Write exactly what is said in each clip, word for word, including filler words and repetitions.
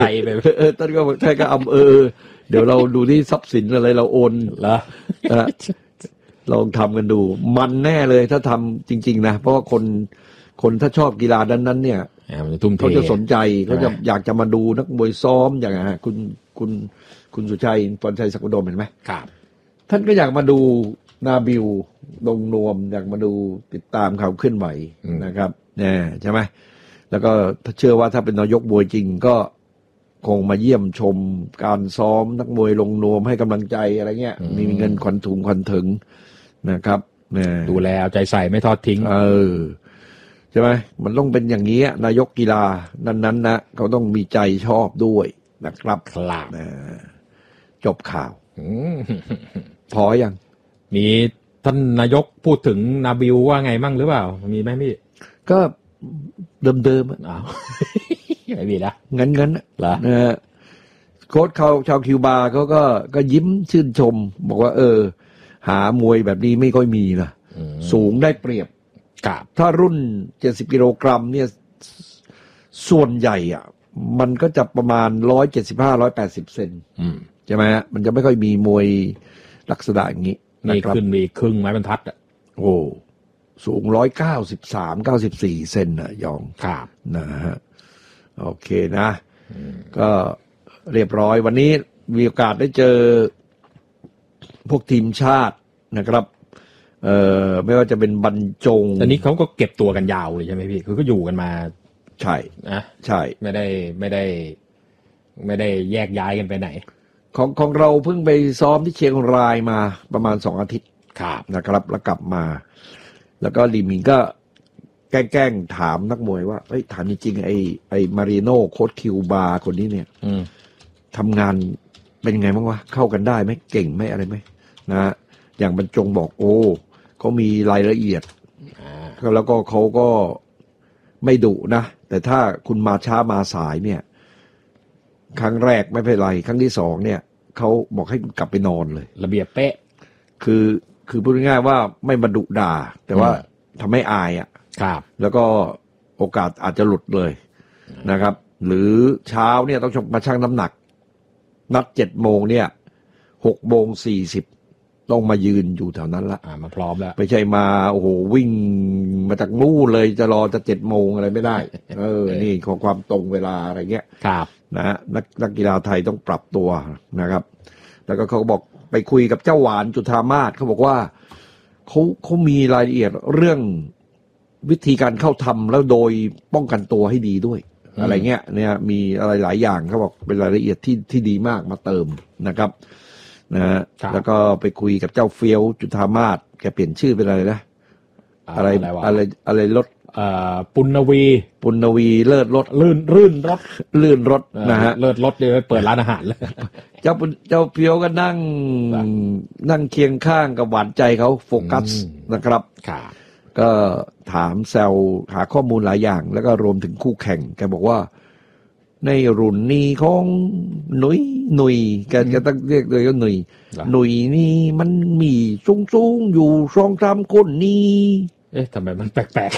ไปไปเออท่านก็ท่านก็อำเออเดี๋ยวเราดูที่ทรัพย์สินอะไรเราโอนเหรอลองทำกันดูมันแน่เลยถ้าทำจริงๆนะเพราะว่าคนคนถ้าชอบกีฬานั้นๆเนี่ยเขาจะสนใจเขาจะอยากจะมาดูนักมวยซ้อมอย่างฮะคุณคุณคุณสุชัยพรชัยศักดิ์ดมเห็นไหมครับท่านก็อยากมาดูนาบิวดงนวมอยากมาดูติดตามข่าวเคลื่อนไหวนะครับเนี่ยใช่ไหมแล้วก็เชื่อว่าถ้าเป็นนายกมวยจริงก็คงมาเยี่ยมชมการซ้อมนักมวยลงนวมให้กำลังใจอะไรเงี้ยมีเงินขวัญถุงขวัญถึงนะครับดูแลเอาใจใส่ไม่ทอดทิ้งเออใช่ไหมมันต้องเป็นอย่างนี้นายกกีฬานั้นๆนะเขาต้องมีใจชอบด้วยนะครับครับจบข่าวพอยังมีท่านนายกพูดถึงนาบิวว่าไงมั่งหรือเปล่ามีไหมพี่ก็เดิมๆอ้าวไม่มีนะงั้นๆเหรอนะฮะโค้ชเขาชาวคิวบาเขาก็ก็ยิ้มชื่นชมบอกว่าเออหามวยแบบนี้ไม่ค่อยมีนะสูงได้เปรียบถ้ารุ่นเจ็ดสิบกิโลกรัมเนี่ยส่วนใหญ่อ่ะมันก็จะประมาณหนึ่งร้อยเจ็ดสิบห้า หนึ่งร้อยแปดสิบเซนใช่ไหมฮะมันจะไม่ค่อยมีมวยลักษณะอย่างนี้นี่ขึ้นมีครึ่งไม้บรรทัดอ่ะโอ้สูงหนึ่งร้อยเก้าสิบสาม เก้าสิบสี่เซนน่ะยองครับนะฮะโอเคนะก็เรียบร้อยวันนี้มีโอกาสได้เจอพวกทีมชาตินะครับเอ่อไม่ว่าจะเป็นบรรจงตอนนี้เขาก็เก็บตัวกันยาวเลยใช่ไหมพี่คือก็อยู่กันมาใช่นะใช่ไม่ได้ไม่ได้ไม่ได้แยกย้ายกันไปไหนของของเราเพิ่งไปซ้อมที่เชียงรายมาประมาณสองอาทิตย์ครับนะครับแล้วกลับมาแล้วก็ลีมิงก็แกล้งถามนักมวยว่าเฮ้ยถามจริงๆไอ้ไอ้มาริโน่โค้ชคิวบาคนนี้เนี่ยทำงานเป็นไงบ้างวะเข้ากันได้ไหมเก่งไหมอะไรไหมนะอย่างบรรจงบอกโอ้เขามีรายละเอียดแล้วก็เขาก็ไม่ดุนะแต่ถ้าคุณมาช้ามาสายเนี่ยครั้งแรกไม่เป็นไรครั้งที่สองเนี่ยเขาบอกให้กลับไปนอนเลยระเบียบเป๊ะคือคือพูดง่ายๆว่าไม่มาดุด่าแต่ว่าทำให้อายอ่ะครับแล้วก็โอกาสอาจจะหลุดเลยนะครับหรือเช้าเนี่ยต้องมาชั่งน้ำหนักนัดเจ็ดโมงเนี่ยหกโมงสี่สิบต้องมายืนอยู่แถวนั้นละมาพร้อมแล้วไม่ใช่มาโอ้โหวิ่งมาจากนู่นเลยจะรอจะเจ็ดโมงอะไรไม่ได้เออนี่ของความตรงเวลาอะไรเงี้ยครับนะนักนักกีฬาไทยต้องปรับตัวนะครับแล้วก็เขาบอกไปคุยกับเจ้าหวานจุฑามาศเขาบอกว่าเขาเขามีรายละเอียดเรื่องวิธีการเข้าทำแล้วโดยป้องกันตัวให้ดีด้วยอะไรเงี้ยเนี่ยมีอะไรหลายอย่างเขาบอกเป็นรายละเอียดที่ที่ดีมากมาเติมนะครับนะฮะแล้วก็ไปคุยกับเจ้าเฟี้ยวจุฑามาศแกเปลี่ยนชื่อเป็นอะไรนะอะไรอะไรอะไรรถปุณณวีปุณณวีเลิศรถลื่นลื่นรถลื่นรถนะฮะเลิศรถเดี๋ยวเปิดร้านอาหารแล้วเจ้าเจ้าเฟี้ยวก็นั่งนั่งเคียงข้างกับหวานใจเขาโฟกัสนะครับก็ถามแซวหาข้อมูลหลายอย่างแล้วก็รวมถึงคู่แข่งแกบอกว่าในรุ่นนี้ของหนุ่ยหนุ่ยแกจะต้องเรียกเลยว่าหนุ่ยหนุ่ยนี่มันมีสูงสูงอยู่สองสามคนนี่เอ๊ะทำไมมันแปลก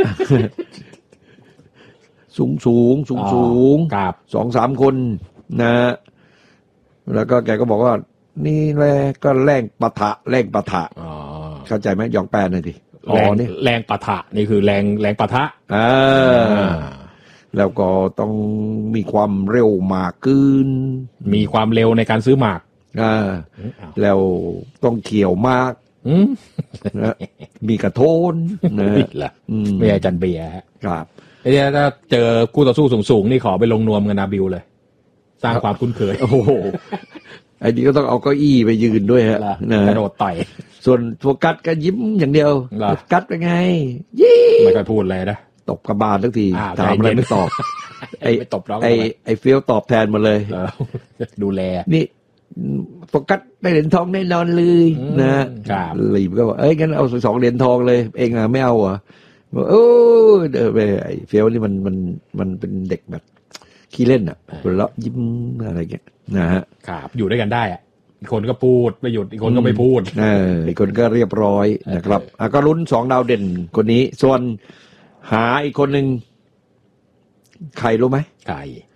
ๆสูงสูงสูงสูงสองสามคนนะแล้วก็แกก็บอกว่านี่แหละก็แรงปะทะแรงปะทะเข้าใจไหมยองแปลหน่อยดิแรงแรงปะทะนี่คือแรงแรงปะทะอ่าแล้วก็ต้องมีความเร็วมากขึ้นมีความเร็วในการซื้อหมากอ่าแล้วต้องเขียวมากนะมีกระโทนนะไม่ใช่จันเบียร์ครับไอ้เนี่ยถ้าเจอคู่ต่อสู้สูงๆนี่ขอไปลงนวมกับนาบิวเลยสร้างความคุ้นเคยโอ้โหไอ้นี่ก็ต้องเอาเก้าอี้ไปยืนด้วยฮะนะกระโดดต่อยส่วนโฟกัสก็ยิ้มอย่างเดียวโฟกัสเป็นไงยี่ไม่ค่อยพูดเลยนะตบกระบาลทุกทีถามอะไรไม่ตอบไอ้ตบร้องไอ้ไอ้เฟี้ยวตอบแทนมาเลยดูแลนี่โฟกัสได้เหรียญทองแน่นอนเลยนะลีบก็บอกเอ้ยงั้นเอาสองเหรียญทองเลยเองอ่ะไม่เอาเหรอบอกโอ้เดี๋ยวไปไอ้เฟี้ยวนี่มันมันมันเป็นเด็กแบบขี้เล่นอ่ะหัวเราะยิ้มอะไรเงี้ยนะฮะครับอยู่ด้วยกันได้อ่ะอีกคนก็พูดไม่หยุดอีกคนก็ไม่พูดเอออีกคนก็เรียบร้อยนะครับอ่ะก็ลุ้นสองดาวเด่นคนนี้ส่วนหาอีกคนหนึ่งใครรู้ไหมใคร